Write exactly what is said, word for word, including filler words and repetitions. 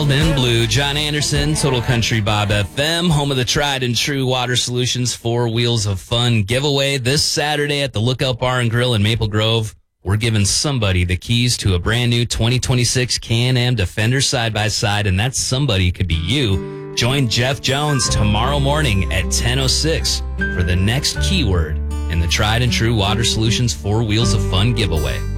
Wild and Blue. John Anderson, Total Country Bob F M, home of the tried and true Water Solutions Four Wheels of Fun giveaway this Saturday at the Lookout Bar and Grill in Maple Grove. We're giving somebody the keys to a brand new twenty twenty-six Can-Am Defender side-by-side, and that somebody could be you. Join Jeff Jones tomorrow morning at ten oh six for the next keyword in the tried and true Water Solutions Four Wheels of Fun giveaway.